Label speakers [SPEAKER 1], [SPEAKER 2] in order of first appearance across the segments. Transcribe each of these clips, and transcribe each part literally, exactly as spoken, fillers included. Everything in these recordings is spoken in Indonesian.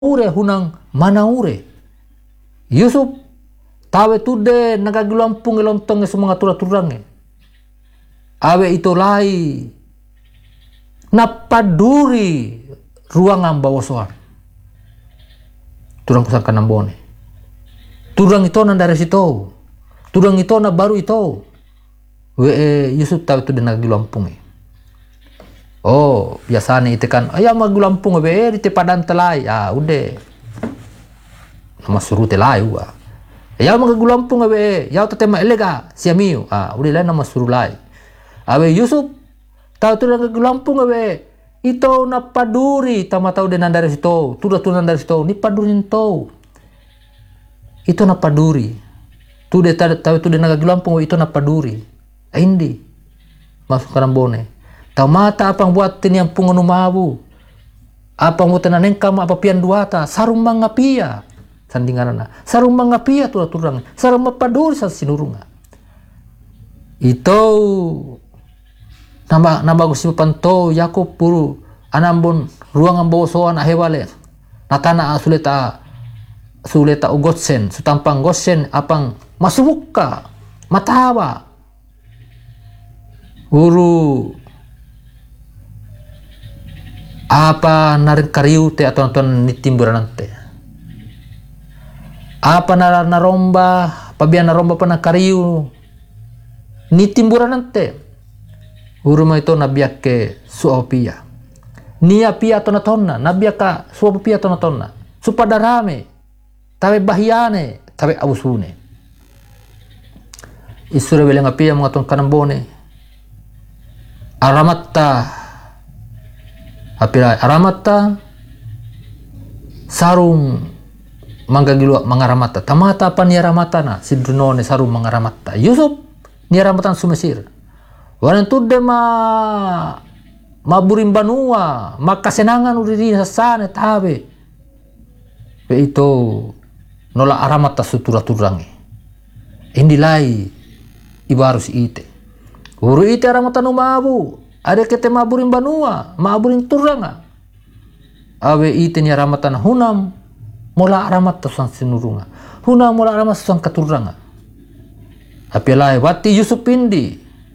[SPEAKER 1] ure hunang manaure. Yusuf tawe tude nagagilampung ilontong semua tura-turange. Awe itu lai napaduri ruangan bawosoan. Turang kusang kanambone. Turang itu nan dari situ. Turang itu na baru itu. We Yusuf tawe tude nagagilampung. Oh, biasanya itu kan ayam magulampung be di padan telai. Ah, udah. Nama suruh telai wa. Ya magulampung be, ya tetema elega siamiu. Ah, udah lain nama suruh lai. Awe Yusuf tahu tu nagulampung be. Ito na paduri tama tahu denan dari situ. Tuda tunan dari situ. Ni padurin to. Ito na paduri. Tu de tahu tu de nagulampung itu na paduri. Indi. Masuk karambone. Tamata apang buat tin yang pungono mabu. Apang buat naneng kama apa pian duata. Sarung mangapia. Sandinganana. Sarung mangapia tuh turang. Sarung mapadur sa sinurunga. Ito namba namba gusi panto Yakob puru anambon ruangan bawosoan ahewale. Natana suleta suleta ugotsen sutampang gotsen apang masubukka matawa. Uru apa narin kariu te atau nonton nitimburan nante apa nara naromba pabian naromba pana kariu nitimburan nante uruma itu nabiak ke suapia nia pia atau natonna nabiak ka suapia atau natonna supada rame tawe bahiane tawe abusune isura beleng apia mengaton kanambone aramatta apila aramata sarung manggagilua mangaramata tamata apa ni aramata na sidrunone sarung mangaramata Yusuf ni aramatan sumesir wanan tudde ma maburim banua makasenangan udiri sasane tabe pe itu nola aramata sutura turangi indilai ibarus ite uru ite aramata numabu ada kete maburin banua, maburin turanga. Awe ite ni aramatan hunam, mola aramat sang sinurunga. Hunam mola aramat sang katuranga. Apilai wati Yusuf indi.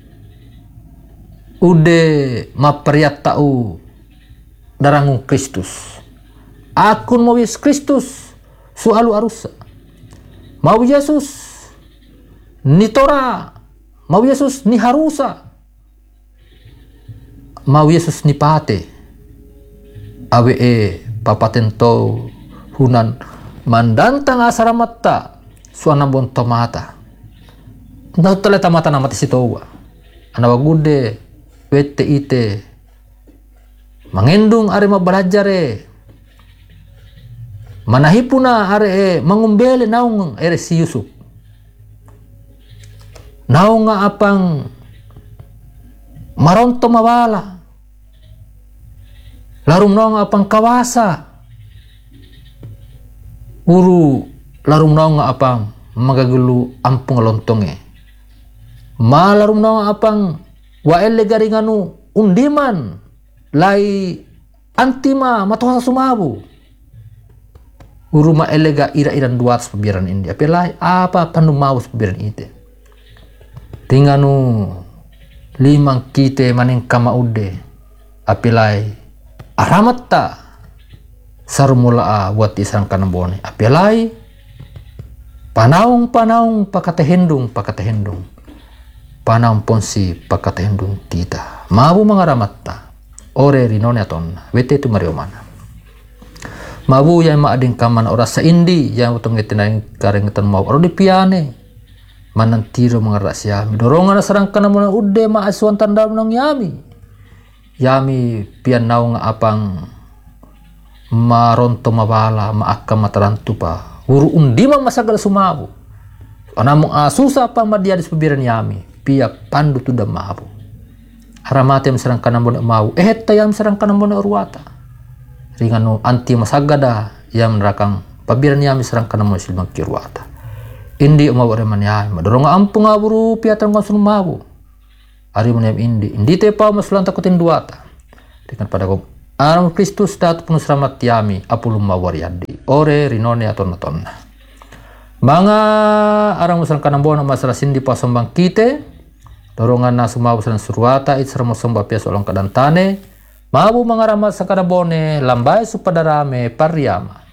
[SPEAKER 1] Ude maperiat tau darangu Kristus. Akun mau Yesus Kristus sualu arusa. Mau Yesus ni Tora, mau Yesus ni harusa. Mau Yesus ni pate awe e papatento hunan mandantang asaramata suana bon tomata na tole tamata na mati sitowa ana wagude wete ite mangendung are mabalajare manahipuna are e mangumbele naung ere si Yusuf naung nga apang maronto mawala larum nong apang kawasa uru larum nong apang magagulu ampung lontonge ma larum nong apang wa elle garinganu undiman lai antima matosa sumabu uru ma elega ira-iran duat pabiran indi apelai apa panumau pabiran ite tinganu limang kite maning kama ude apilai aramatta sarmula a buat isang kanambone apilai panaung panaung pakatehendung pakatehendung panaung ponsi pakatehendung tita mabu mangaramatta ore rinone aton wete tu mariomana mabu yang ma ading kaman ora sa indi yang utong ngetinang karengetan mau ora dipiane manantiro mga rasya dorongan sarang kanamuna ude ma aswan tanda nang yami yami pian naw nga apang maronto mabala maakam matarantu pa uru undi ma masagal sumabu anamong asusa pa madiadis pabiran yami pia pandu tu damabu haramate sarang kanamuna mau ehet tayam sarang kanamuna urwata ringano anti masagada yam rakang pabiran yami sarang kanamuna silmang kirwata indi umawari man yami madorong ampung aburu piatan konsun mabu ari man yam indi indi te pa masulan takutin duata dengan pada ko Aram Kristus datu penuh selamat tiami apulum mawariadi ore rinone atau natonna. Mga aram usan kanambona masalah sindi pasombang kite dorongan nasu mabu san surwata it sarmo somba pias olong kadantane mabu mangarama sakanabone lambai supadarame pariama.